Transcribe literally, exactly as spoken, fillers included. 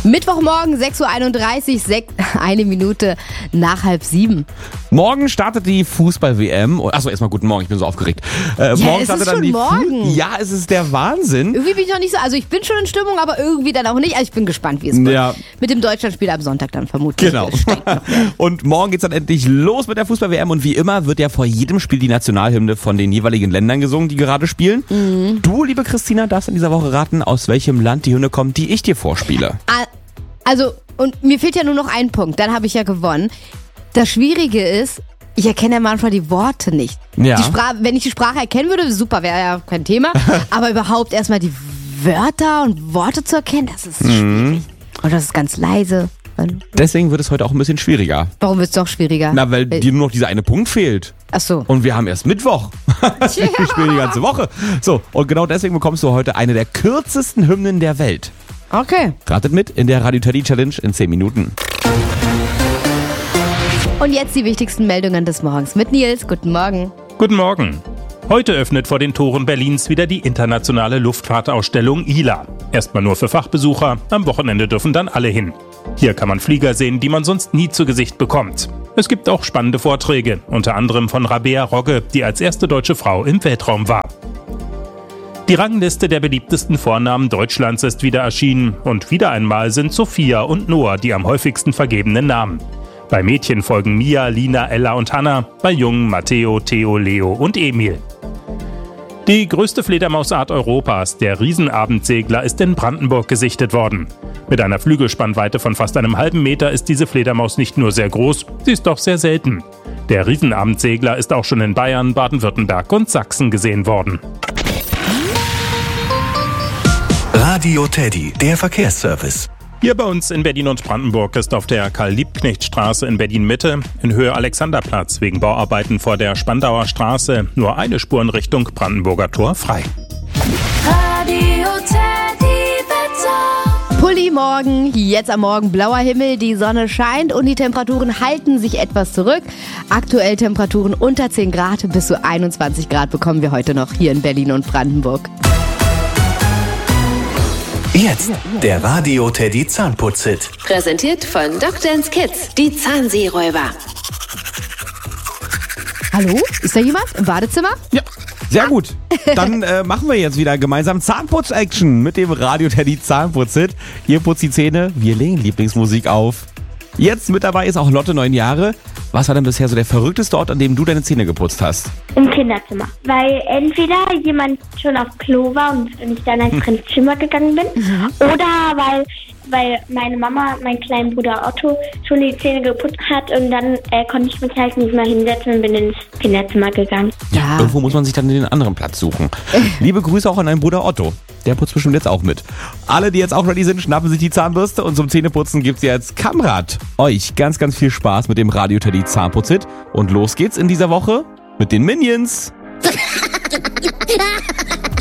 Mittwochmorgen, sechs Uhr einunddreißig, sek- eine Minute nach halb sieben. Morgen startet die Fußball-W M. Achso, erstmal guten Morgen, ich bin so aufgeregt. Äh, Ja, morgen es startet ist dann schon die morgen. Fu- Ja, es ist der Wahnsinn. Irgendwie bin ich noch nicht so, also ich bin schon in Stimmung, aber irgendwie dann auch nicht. Also ich bin gespannt, wie es wird. Ja. Mit dem Deutschlandspiel am Sonntag dann vermutlich. Genau. Es steckt noch. Und morgen geht's dann endlich los mit der Fußball-W M. Und wie immer wird ja vor jedem Spiel die Nationalhymne von den jeweiligen Ländern gesungen, die gerade spielen. Mhm. Du, liebe Christina, darfst in dieser Woche raten, aus welchem Land die Hymne kommt, die ich dir vorspiele. Ah, Also, und mir fehlt ja nur noch ein Punkt, dann habe ich ja gewonnen. Das Schwierige ist, ich erkenne ja manchmal die Worte nicht. Ja. Die Sprache, wenn ich die Sprache erkennen würde, super, wäre ja kein Thema. Aber überhaupt erstmal die Wörter und Worte zu erkennen, das ist schwierig. Und das ist ganz leise. Deswegen wird es heute auch ein bisschen schwieriger. Warum wird es doch schwieriger? Na, weil dir nur noch dieser eine Punkt fehlt. Ach so. Und wir haben erst Mittwoch. Wir spielen die ganze Woche. So, und genau deswegen bekommst du heute eine der kürzesten Hymnen der Welt. Okay. Ratet mit in der Radio Teddy Challenge in zehn Minuten. Und jetzt die wichtigsten Meldungen des Morgens mit Nils. Guten Morgen. Guten Morgen. Heute öffnet vor den Toren Berlins wieder die internationale Luftfahrtausstellung I L A. Erstmal nur für Fachbesucher, am Wochenende dürfen dann alle hin. Hier kann man Flieger sehen, die man sonst nie zu Gesicht bekommt. Es gibt auch spannende Vorträge, unter anderem von Rabea Rogge, die als erste deutsche Frau im Weltraum war. Die Rangliste der beliebtesten Vornamen Deutschlands ist wieder erschienen und wieder einmal sind Sophia und Noah die am häufigsten vergebenen Namen. Bei Mädchen folgen Mia, Lina, Ella und Hanna, bei Jungen Matteo, Theo, Leo und Emil. Die größte Fledermausart Europas, der Riesenabendsegler, ist in Brandenburg gesichtet worden. Mit einer Flügelspannweite von fast einem halben Meter ist diese Fledermaus nicht nur sehr groß, sie ist auch sehr selten. Der Riesenabendsegler ist auch schon in Bayern, Baden-Württemberg und Sachsen gesehen worden. Radio Teddy, der Verkehrsservice. Hier bei uns in Berlin und Brandenburg ist auf der Karl-Liebknecht-Straße in Berlin-Mitte in Höhe Alexanderplatz wegen Bauarbeiten vor der Spandauer Straße nur eine Spur in Richtung Brandenburger Tor frei. Radio Teddy Wetter. Pulli morgen, jetzt am Morgen blauer Himmel, die Sonne scheint und die Temperaturen halten sich etwas zurück. Aktuell Temperaturen unter zehn Grad, bis zu einundzwanzig Grad bekommen wir heute noch hier in Berlin und Brandenburg. Jetzt der Radio Teddy Zahnputz-Hit. Präsentiert von Doctor's Kids, die Zahnseeräuber. Hallo? Ist da jemand im Badezimmer? Ja, sehr gut. Dann äh, machen wir jetzt wieder gemeinsam Zahnputz-Action mit dem Radio Teddy Zahnputz-Hit. Ihr putzt die Zähne, wir legen Lieblingsmusik auf. Jetzt mit dabei ist auch Lotte, neun Jahre. Was war denn bisher so der verrückteste Ort, an dem du deine Zähne geputzt hast? Im Kinderzimmer. Weil entweder jemand schon auf Klo war und ich dann als ins Zimmer gegangen bin. Oder weil, weil meine Mama, mein kleinen Bruder Otto, schon die Zähne geputzt hat und dann äh, konnte ich mich halt nicht mehr hinsetzen und bin ins Kinderzimmer gegangen. Ja. Irgendwo muss man sich dann den anderen Platz suchen. Liebe Grüße auch an deinen Bruder Otto. Der putzt bestimmt jetzt auch mit. Alle, die jetzt auch ready sind, schnappen sich die Zahnbürste und zum Zähneputzen gibt's jetzt Kamrat. Euch ganz, ganz viel Spaß mit dem Radio Teddy Zahnputz-Hit. Und los geht's in dieser Woche mit den Minions.